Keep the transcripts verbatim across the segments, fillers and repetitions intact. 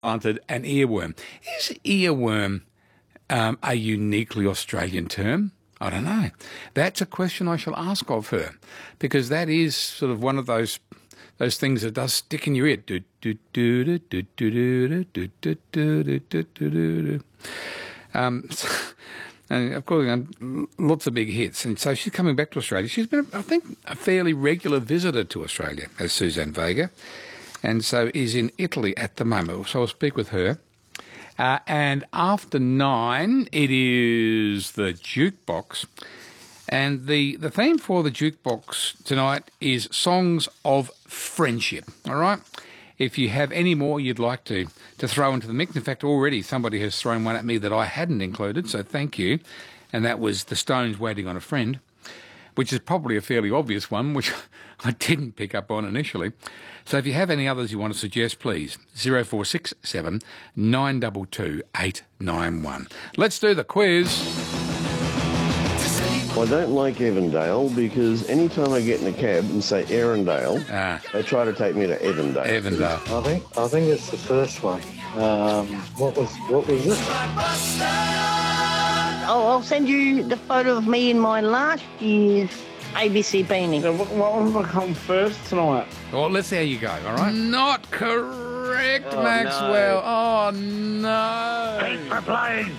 Planted an earworm. Is earworm um, a uniquely Australian term? I don't know. That's a question I shall ask of her, because that is sort of one of those those things that does stick in your ear. Do, do, do, do, do, do, do, do, do, do, do, do, do. Um, and of course, lots of big hits. And so she's coming back to Australia. She's been, I think, a fairly regular visitor to Australia, as Suzanne Vega, and so is in Italy at the moment. So I'll speak with her. Uh, and after nine, it is the jukebox. And the, the theme for the jukebox tonight is songs of friendship, all right? If you have any more you'd like to, to throw into the mix, in fact, already somebody has thrown one at me that I hadn't included, so thank you. And that was The Stones' Waiting on a Friend, which is probably a fairly obvious one, which I didn't pick up on initially. So if you have any others you want to suggest, please, zero four six seven nine two two eight nine one. Let's do the quiz. I don't like Evandale because any time I get in a cab and say Erindale, ah. they try to take me to Evandale. Evandale. I think I think it's the first one. Um, what was what was it? Oh, I'll send you the photo of me in my last year's A B C beanie. So what, what will come first tonight? Well, let's see how you go, all right? Not correct, oh, Maxwell. No. Oh, no. Thanks for playing.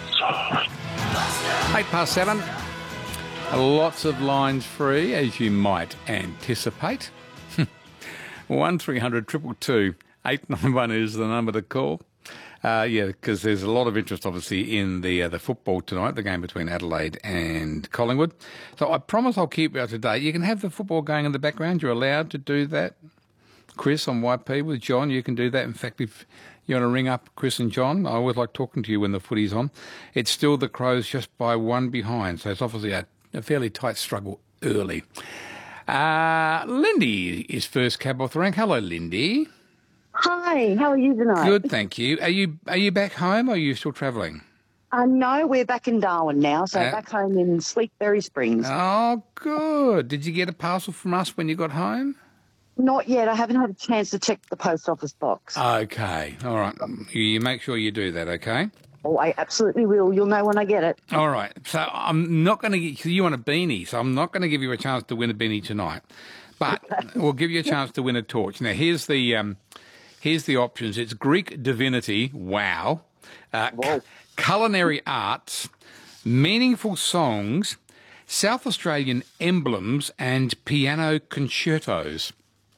Eight past seven. Lots of lines free, as you might anticipate. One three hundred two two two eight nine one is the number to call. Uh, yeah, because there's a lot of interest, obviously, in the uh, the football tonight, the game between Adelaide and Collingwood. So I promise I'll keep you up to date. You can have the football going in the background. You're allowed to do that. Chris on Y P with John, you can do that. In fact, if you want to ring up Chris and John, I always like talking to you when the footy's on. It's still the Crows just by one behind, so it's obviously a, a fairly tight struggle early. Uh, Lindy is first cab off the rank. Hello, Lindy. Hi, how are you tonight? Good, thank you. Are you are you back home or are you still travelling? Uh, no, we're back in Darwin now, so Uh, back home in Sleepberry Springs. Oh, good. Did you get a parcel from us when you got home? Not yet. I haven't had a chance to check the post office box. Okay, all right. You, you make sure you do that, okay? Oh, I absolutely will. You'll know when I get it. All right. So I'm not going to – you want a beanie, so I'm not going to give you a chance to win a beanie tonight. But we'll give you a chance to win a torch. Now, here's the um, here's the options. It's Greek divinity, wow, uh, cu- culinary arts, meaningful songs, South Australian emblems, and piano concertos.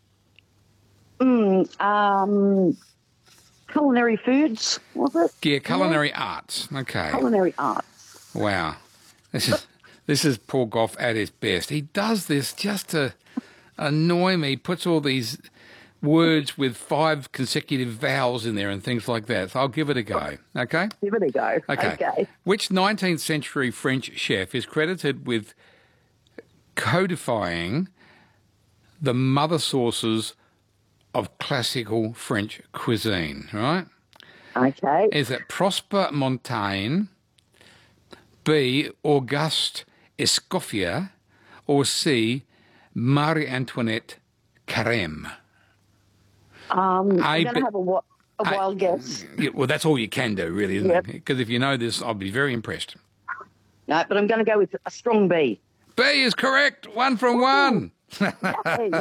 Mm, um, culinary foods, was it? Yeah, culinary yeah. arts. Okay. Culinary arts. Wow. This is this is Paul Gough at his best. He does this just to annoy me. He puts all these words with five consecutive vowels in there and things like that. So I'll give it a go. Okay? Give it a go. Okay. okay. Which nineteenth century French chef is credited with codifying the mother sauces of classical French cuisine, right? Okay. Is it Prosper Montaigne, B, Auguste Escoffier, or C, Marie-Antoinette Carême? Um, I'm going to I, have a, wa- a I, wild guess. Yeah, well, that's all you can do, really, isn't Yep. it? Because if you know this, I'll be very impressed. No, but I'm going to go with a strong B. B is correct. One from one. Hey.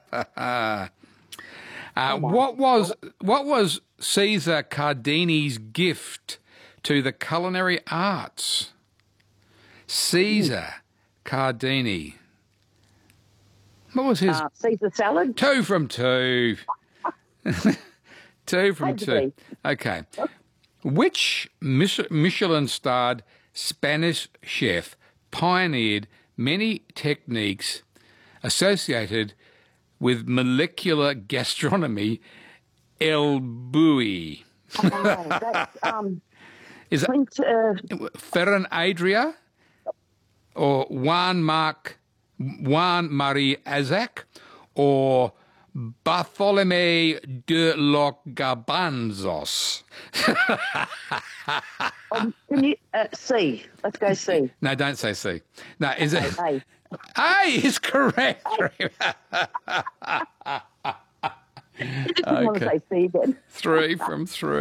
Uh, what was what was Caesar Cardini's gift to the culinary arts? Caesar Cardini. What was his? Uh, Caesar salad. Two from two. two from two. Okay. Which Michelin-starred Spanish chef pioneered many techniques associated with molecular gastronomy, El Bulli? Oh, that's, um, Is it Clint, uh, Ferran Adria or Juan Marc, Juan Marie Azac or Bartolomé de los Garbanzos? um, can you, uh, C. Let's go C. No, don't say C. No, is it? A. A is correct. I want to Okay. say feed then. Three from three.